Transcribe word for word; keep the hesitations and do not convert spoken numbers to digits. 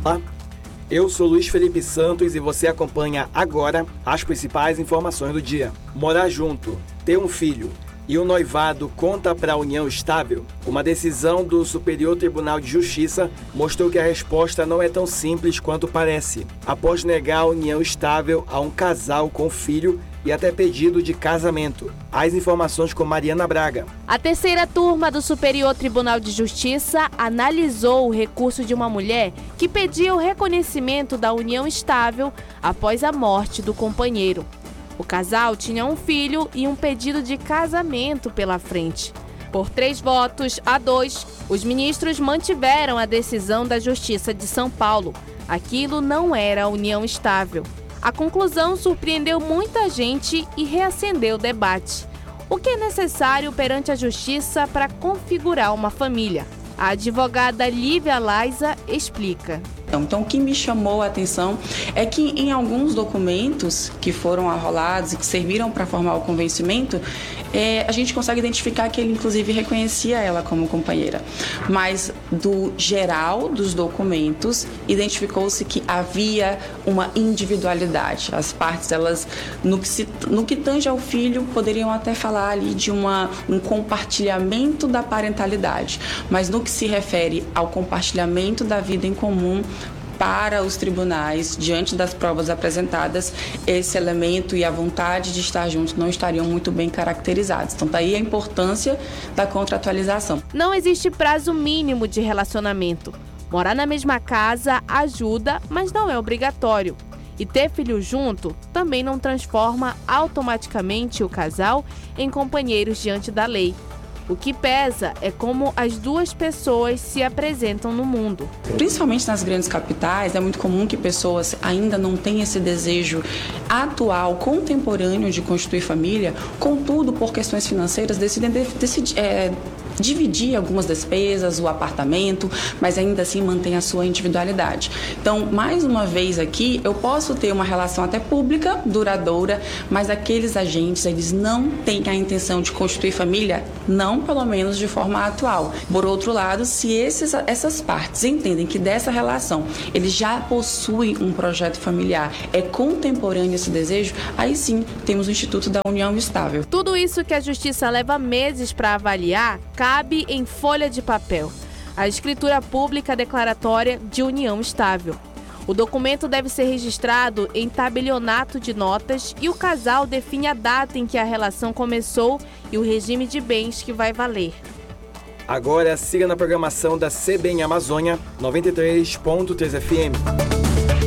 Olá, eu sou Luiz Felipe Santos e você acompanha agora as principais informações do dia. Morar junto, ter um filho e o noivado conta para a união estável? Uma decisão do Superior Tribunal de Justiça mostrou que a resposta não é tão simples quanto parece. Após negar a união estável a um casal com filho e até pedido de casamento. As informações com Mariana Braga. A terceira turma do Superior Tribunal de Justiça analisou o recurso de uma mulher que pedia o reconhecimento da união estável após a morte do companheiro. O casal tinha um filho e um pedido de casamento pela frente. Por três votos a dois, os ministros mantiveram a decisão da Justiça de São Paulo. Aquilo não era a união estável. A conclusão surpreendeu muita gente e reacendeu o debate. O que é necessário perante a Justiça para configurar uma família? A advogada Lívia Laiza explica. Então, o que me chamou a atenção é que em alguns documentos que foram arrolados e que serviram para formar o convencimento, é, a gente consegue identificar que ele, inclusive, reconhecia ela como companheira. Mas, do geral dos documentos, identificou-se que havia uma individualidade. As partes, elas, no que, se, no que tange ao filho, poderiam até falar ali de uma, um compartilhamento da parentalidade. Mas, no que se refere ao compartilhamento da vida em comum, para os tribunais, diante das provas apresentadas, esse elemento e a vontade de estar juntos não estariam muito bem caracterizados. Então, daí a importância da contratualização. Não existe prazo mínimo de relacionamento. Morar na mesma casa ajuda, mas não é obrigatório. E ter filho junto também não transforma automaticamente o casal em companheiros diante da lei. O que pesa é como as duas pessoas se apresentam no mundo. Principalmente nas grandes capitais, é muito comum que pessoas ainda não tenham esse desejo atual, contemporâneo de constituir família, contudo, por questões financeiras, decidem decidir, é, dividir algumas despesas, o apartamento, mas ainda assim mantém a sua individualidade. Então, mais uma vez aqui, eu posso ter uma relação até pública, duradoura, mas aqueles agentes, eles não têm a intenção de constituir família, não pelo menos de forma atual. Por outro lado, se esses, essas partes entendem que dessa relação eles já possuem um projeto familiar, é contemporâneo esse desejo, aí sim temos o Instituto da União Estável. Tudo isso que a Justiça leva meses para avaliar cabe em folha de papel. A escritura pública declaratória de união estável. O documento deve ser registrado em tabelionato de notas e o casal define a data em que a relação começou e o regime de bens que vai valer. Agora siga na programação da C B N Amazônia noventa e três ponto três F M.